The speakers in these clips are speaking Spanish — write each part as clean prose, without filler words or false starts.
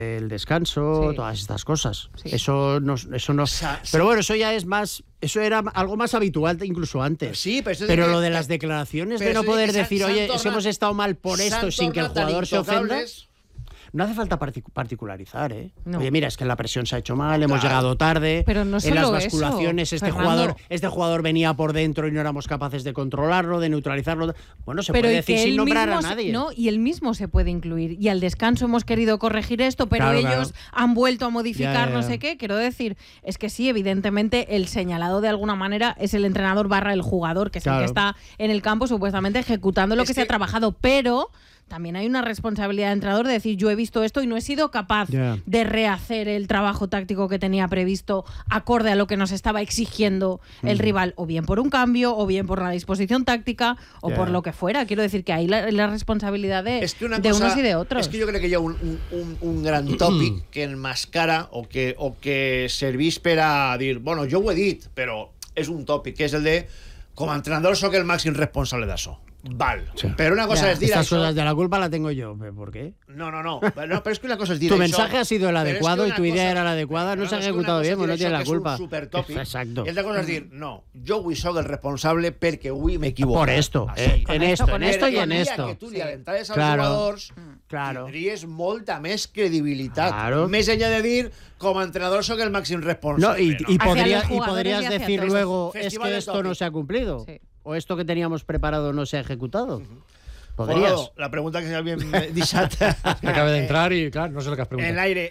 el descanso, Sí. todas estas cosas. Sí. Eso no. Pero bueno, eso ya es más. Eso era algo más habitual incluso antes. Sí, pero lo de las declaraciones de no poder decir, oye, es que hemos estado mal por esto sin que el jugador se ofenda. No hace falta particularizar, ¿eh? No. Oye, mira, es que la presión se ha hecho mal, hemos llegado tarde. Pero no en solo las basculaciones eso, este jugador venía por dentro y no éramos capaces de controlarlo, de neutralizarlo. Bueno, se pero puede decir sin nombrar a mismo, nadie. No, y él mismo se puede incluir. Y al descanso hemos querido corregir esto, pero Claro, ellos han vuelto a modificar Ya. no sé qué. Quiero decir, es que sí, evidentemente el señalado de alguna manera es el entrenador / el jugador, que es el que está en el campo supuestamente ejecutando lo que se ha trabajado, pero también hay una responsabilidad de entrenador de decir, yo he visto esto y no he sido capaz de rehacer el trabajo táctico que tenía previsto acorde a lo que nos estaba exigiendo el rival, o bien por un cambio, o bien por la disposición táctica, o por lo que fuera. Quiero decir que hay la responsabilidad de unos y de otros. Es que yo creo que hi ha un gran tòpic que enmascara o que serveix per a dir, bueno, jo ho he dit, però és un tòpic, que és el de com a entrenador soc el màxim responsable d'això. Val, pero una cosa es decir estas cosas de la culpa la tengo yo. ¿Por qué? No, pero es que una cosa es decir tu això, mensaje ha sido el adecuado y tu idea era la adecuada, no se ha ejecutado bien, no tiene la culpa. És un supertòpic. Exacto. I l'altra cosa és dir, no, jo avui soc el responsable perquè avui m'he equivocat. Por esto, en esto y en esto. Que tu li alentaves als jugadors, tindries molta més credibilitat. Més enllà de dir, com a entrenador soc el màxim responsable. Y podrías decir luego, es que esto no se ha cumplido. Sí. O esto que teníamos preparado no se ha ejecutado. Podries. Jolado, la pregunta que se havia deixat que acaba d'entrar i, clar, no sé el que has preguntat. en l'aire.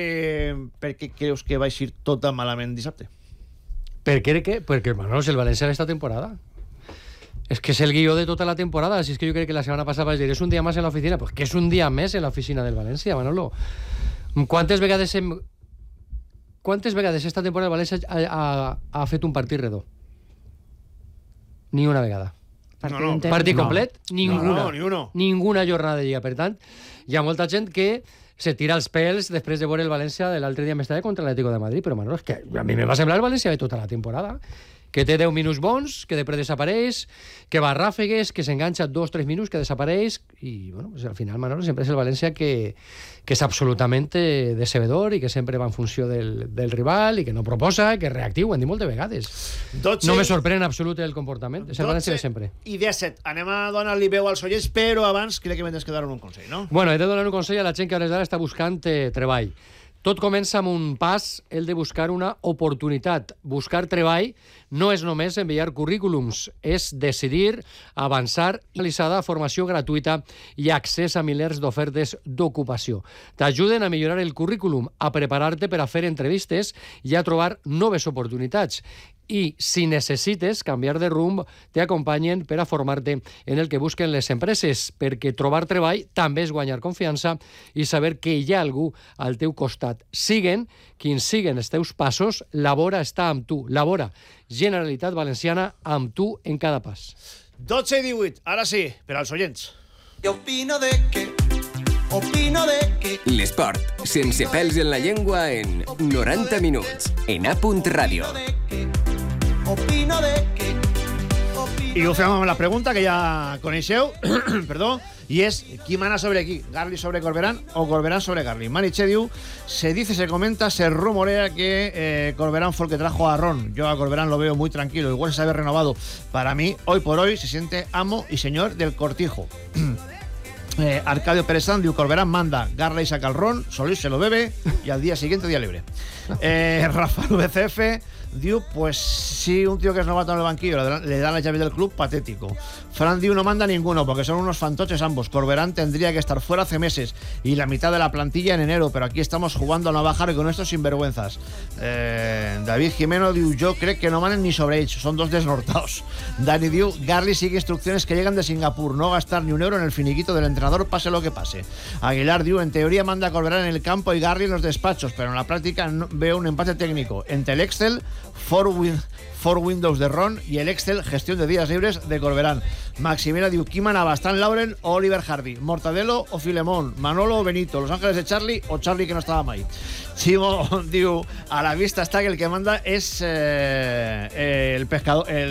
Per què creus que va eixir tot malament dissabte? Per què? Perquè, Manolo, és el València d'esta temporada. És que és el guió de tota la temporada. Si és que jo crec que la setmana passada vaig dir, és un dia més en l'oficina. Pues que és un dia més en l'oficina del València, Manolo. Quantes vegades esta temporada el València ha fet un partit redó? Ni una vegada. Partit complet? Ninguna. Ninguna jornada de Lliga. Per tant, hi ha molta gent que se tira els pèls després de veure el València de l'altre dia més tarda contra l'Atlético de Madrid, però Manolo, és que a mi me va semblar el València de tota la temporada, que té 10 minuts bons, que després desapareix, que va a ràfegues, que s'enganxa 2-3 minuts, que desapareix, i bueno, pues al final, Manolo, sempre és el València que és absolutament decebedor i que sempre va en funció del rival i que no proposa, que és reactiu, ho hem dit moltes vegades. No me sorprèn en absolut el comportament, és el València de sempre. I 17. Anem a donar-li veu als oients, però abans crec que m'hem de donar un consell, no? Bueno, he de donar un consell a la gent que a hores d'ara està buscant treball. Tot comença amb un pas, el de buscar una oportunitat. Buscar treball no és només enviar currículums, és decidir, avançar, realitzada formació gratuïta i accés a milers d'ofertes d'ocupació. T'ajuden a millorar el currículum, a preparar-te per a fer entrevistes i a trobar noves oportunitats. I si necessites canviar de rumb, t'acompanyen per a formar-te en el que busquen les empreses, perquè trobar treball també és guanyar confiança i saber que hi ha algú al teu costat. Siguen quins siguen els teus passos, la vora està amb tu. La vora, Generalitat Valenciana, amb tu en cada pas. 12:18, ara sí, per als oients. Opino de que l'esport, sense pèls en la llengua, en 90 minuts, en A.Radio. I ho fem amb la pregunta que ja coneixeu, perdó, y es ¿quién mana sobre qui? ¿Garli sobre Corberán o Corberán sobre Garli? Maniche diu, se dice, se comenta, se rumorea que Corberán fue el que trajo a Ron. Yo a Corberán lo veo muy tranquilo, igual se sabe renovado. Para mí, hoy por hoy, se siente amo y señor del cortijo. Arcadio Pérez diu, Corberán manda, Garley saca el ron, Solís se lo bebe y al día siguiente día libre. Rafael VCF diu, pues sí, un tío que es novato en el banquillo le da la llave del club, patético. Fran diu, no manda ninguno porque son unos fantoches ambos. Corberán tendría que estar fuera hace meses y la mitad de la plantilla en enero, pero aquí estamos jugando a no bajar con estos sinvergüenzas. David Jimeno diu, yo creo que no manen ni sobre ellos, son dos desnortados. Dani diu, Garli sigue instrucciones que llegan de Singapur, no gastar ni un euro en el finiquito del entrenador, pase lo que pase. Aguilar diu, en teoría manda a Corberán en el campo y Garli en los despachos, pero en la práctica veo un empate técnico entre el Excel, For Windows de Ron y el Excel, gestión de días libres de Corberán. Maximiliano diu, Kiman, Abastán, Lauren o Oliver Hardy, Mortadelo o Filemón, Manolo o Benito, Los Ángeles de Charlie o Charlie que no estaba mal. Chimo diu, a la vista está que el que manda es el pescador,